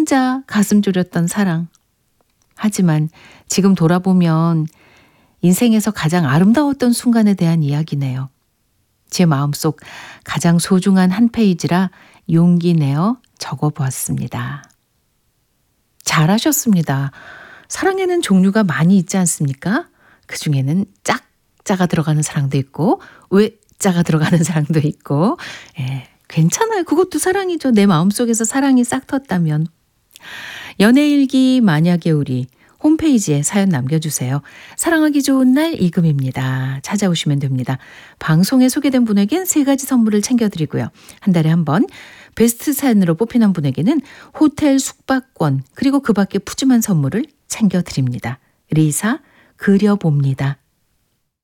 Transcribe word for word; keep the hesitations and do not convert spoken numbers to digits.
혼자 가슴 졸였던 사랑. 하지만 지금 돌아보면 인생에서 가장 아름다웠던 순간에 대한 이야기네요. 제 마음속 가장 소중한 한 페이지라 용기 내어 적어보았습니다. 잘하셨습니다. 사랑에는 종류가 많이 있지 않습니까? 그 중에는 짝자가 들어가는 사랑도 있고 외자가 들어가는 사랑도 있고 예, 괜찮아요. 그것도 사랑이죠. 내 마음속에서 사랑이 싹 텄다면. 연애일기 만약에 우리 홈페이지에 사연 남겨주세요. 사랑하기 좋은 날 이금입니다. 찾아오시면 됩니다. 방송에 소개된 분에겐 세 가지 선물을 챙겨드리고요. 한 달에 한 번 베스트 사연으로 뽑히는 분에게는 호텔 숙박권 그리고 그 밖에 푸짐한 선물을 챙겨드립니다. 리사 그려봅니다.